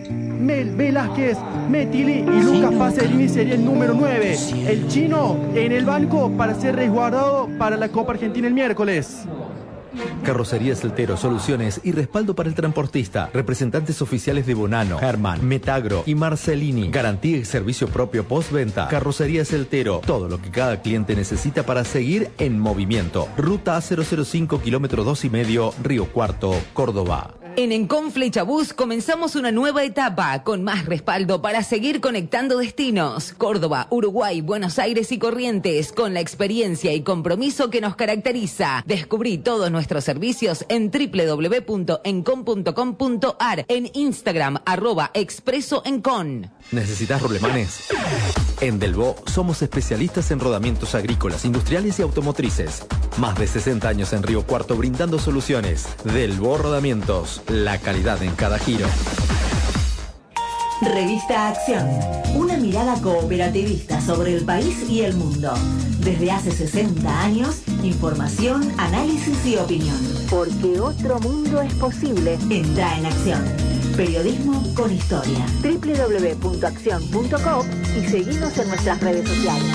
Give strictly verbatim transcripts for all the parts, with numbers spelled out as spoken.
Mel Velázquez, Metili y Lucas Pacerini sería el número nueve. El chino en el banco para ser resguardado para la Copa Argentina el miércoles. Carrocerías Eltero, soluciones y respaldo para el transportista. Representantes oficiales de Bonano, Herman, Metagro y Marcelini. Garantía y servicio propio postventa. Carrocerías Eltero, todo lo que cada cliente necesita para seguir en movimiento. Ruta A cero cero cinco, kilómetro dos y medio, Río Cuarto, Córdoba. En Encon Flechabús comenzamos una nueva etapa con más respaldo para seguir conectando destinos. Córdoba, Uruguay, Buenos Aires y Corrientes, con la experiencia y compromiso que nos caracteriza. Descubrí todos nuestros servicios en doble u doble u doble u punto encon punto com punto a r, en Instagram, arroba expreso encon. ¿Necesitas rolemanes? En Delvaux somos especialistas en rodamientos agrícolas, industriales y automotrices. Más de sesenta años en Río Cuarto brindando soluciones. Delvaux Rodamientos, la calidad en cada giro. Revista Acción, una mirada cooperativista sobre el país y el mundo. Desde hace sesenta años, información, análisis y opinión. Porque otro mundo es posible. Entra en Acción. Periodismo con historia. doble u doble u doble u punto acción punto com y seguinos en nuestras redes sociales.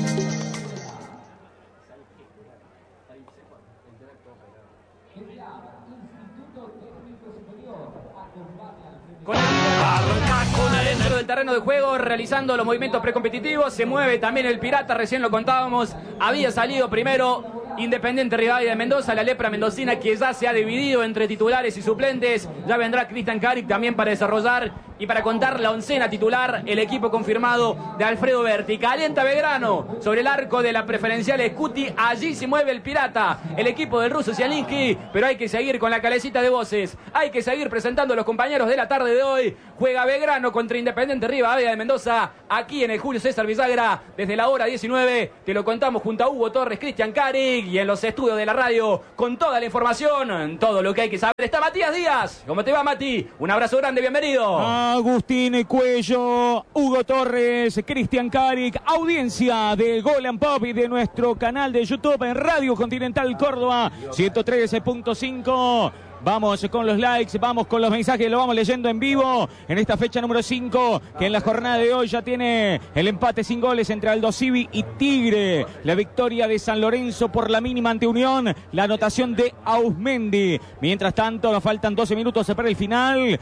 Con dentro del terreno de juego, realizando los movimientos precompetitivos, se mueve también el Pirata, recién lo contábamos, había salido primero Independiente Rivadavia de Mendoza, la lepra mendocina que ya se ha dividido entre titulares y suplentes. Ya vendrá Cristian Caric también para desarrollar y para contar la oncena titular, el equipo confirmado de Alfredo Berti. Calienta Belgrano sobre el arco de la preferencial Scuti, allí se mueve el Pirata, el equipo del ruso Zielinski, pero hay que seguir con la calecita de voces, hay que seguir presentando a los compañeros de la tarde de hoy. Juega Belgrano contra Independiente Rivadavia de Mendoza, aquí en el Julio César Bisagra, desde la hora diecinueve, te lo contamos junto a Hugo Torres, Cristian Caric, y en los estudios de la radio, con toda la información, todo lo que hay que saber. Está Matías Díaz. ¿Cómo te va, Mati? Un abrazo grande, bienvenido. Agustín Cuello, Hugo Torres, Cristian Caric, audiencia de Gol and Pop y de nuestro canal de YouTube en Radio Continental Córdoba ciento trece punto cinco. Vamos con los likes, vamos con los mensajes, lo vamos leyendo en vivo en esta fecha número cinco, que en la jornada de hoy ya tiene el empate sin goles entre Aldo Civi y Tigre. La victoria de San Lorenzo por la mínima ante Unión, la anotación de Ausmendi. Mientras tanto, nos faltan doce minutos para el final.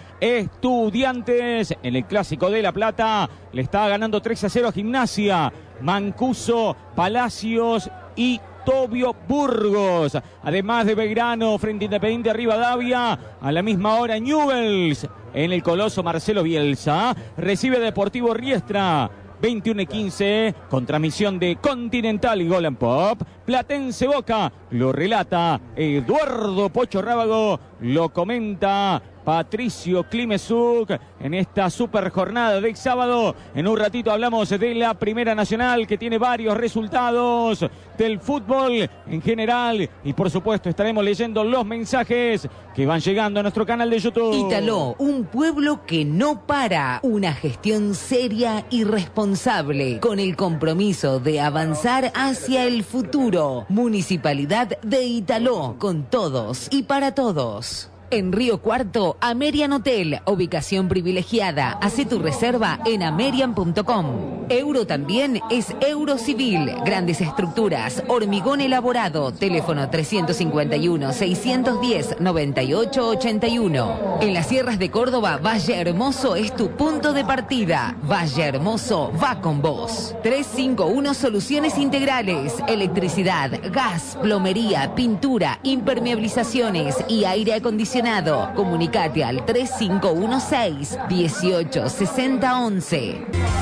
Estudiantes en el Clásico de La Plata le está ganando tres a cero a Gimnasia. Mancuso, Palacios y Tobio Burgos, además de Belgrano frente a Independiente Rivadavia, a la misma hora Newell's en el Coloso Marcelo Bielsa, recibe Deportivo Riestra, veintiuno y quince, con transmisión de Continental y Gol and Pop. Platense Boca, lo relata Eduardo Pocho Rábago, lo comenta Patricio Klimesuk en esta super jornada de sábado. En un ratito hablamos de la Primera Nacional, que tiene varios resultados del fútbol en general, y por supuesto estaremos leyendo los mensajes que van llegando a nuestro canal de YouTube. Italó, un pueblo que no para, una gestión seria y responsable, con el compromiso de avanzar hacia el futuro. Municipalidad de Italó, con todos y para todos. En Río Cuarto, Amerian Hotel, ubicación privilegiada. Hacé tu reserva en amerian punto com. Euro también es Eurocivil, grandes estructuras, hormigón elaborado, teléfono trescientos cincuenta y uno, seiscientos diez, noventa y ocho ochenta y uno. En las sierras de Córdoba, Valle Hermoso es tu punto de partida. Valle Hermoso va con vos. trescientos cincuenta y uno Soluciones Integrales, electricidad, gas, plomería, pintura, impermeabilizaciones y aire acondicionado. Comunicate al tres cinco uno seis, uno ocho seis cero once.